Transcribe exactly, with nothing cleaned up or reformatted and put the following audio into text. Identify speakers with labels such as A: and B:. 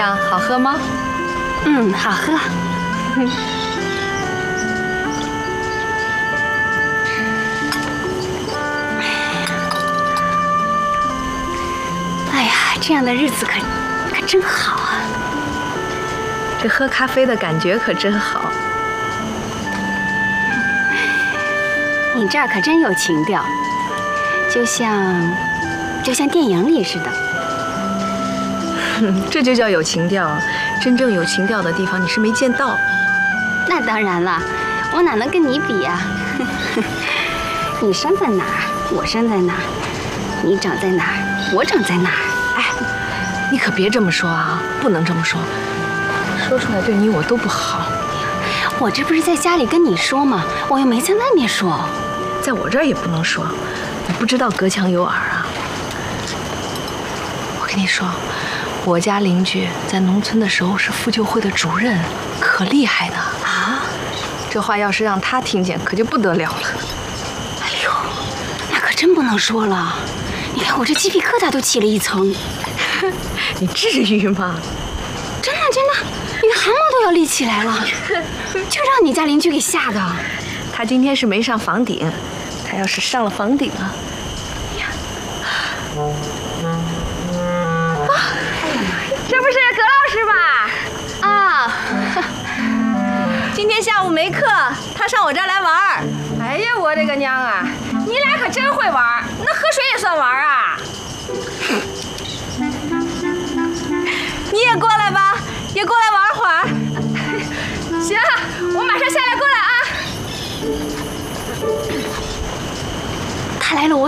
A: 样？好喝吗？
B: 嗯，好喝。哎呀，这样的日子可可真好啊！
A: 这喝咖啡的感觉可真好。
B: 你这儿可真有情调，就像就像电影里似的。
A: 这就叫有情调。真正有情调的地方你是没见到。
B: 那当然了，我哪能跟你比呀？你生在哪儿，我生在哪儿；你长在哪儿，我长在哪儿。
A: 哎，你可别这么说啊，不能这么说，说出来对你我都不好。
B: 我这不是在家里跟你说吗？我又没在外面说。
A: 在我这儿也不能说，你不知道隔墙有耳啊。我跟你说，我家邻居在农村的时候是妇救会的主任，可厉害的啊！这话要是让他听见，可就不得了了。
B: 哎呦，那可真不能说了。你看我这鸡皮疙瘩都起了一层。
A: 你至于吗？
B: 真的真的，你的汗毛都要立起来了，就让你家邻居给吓的。
A: 他今天是没上房顶，他要是上了房顶啊，